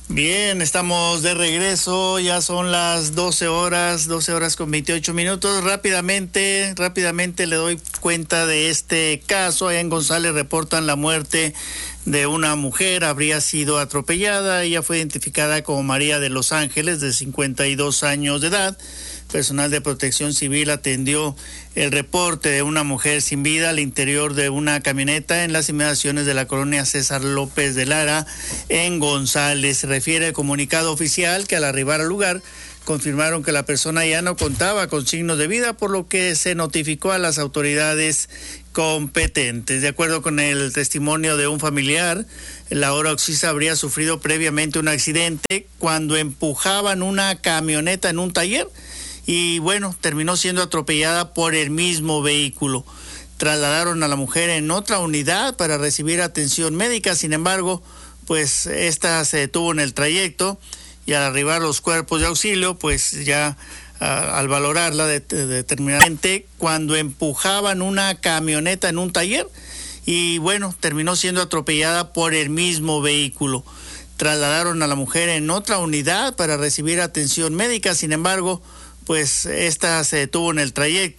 Bien, estamos de regreso, ya son las 12 horas con 28 minutos. Rápidamente le doy cuenta de este caso. Allá en González reportan la muerte de una mujer, habría sido atropellada. Ella fue identificada como María de los Ángeles, de 52 años de edad. Personal de Protección Civil atendió el reporte de una mujer sin vida al interior de una camioneta en las inmediaciones de la colonia César López de Lara, en González. Se refiere el comunicado oficial que al arribar al lugar confirmaron que la persona ya no contaba con signos de vida, por lo que se notificó a las autoridades competentes. De acuerdo con el testimonio de un familiar, la ahora occiso habría sufrido previamente un accidente cuando empujaban una camioneta en un taller y terminó siendo atropellada por el mismo vehículo. Trasladaron a la mujer en otra unidad para recibir atención médica, sin embargo, esta se detuvo en el trayecto y al arribar los cuerpos de auxilio, al valorarla determinadamente, cuando empujaban una camioneta en un taller y terminó siendo atropellada por el mismo vehículo. Trasladaron a la mujer en otra unidad para recibir atención médica, sin embargo, esta se detuvo en el trayecto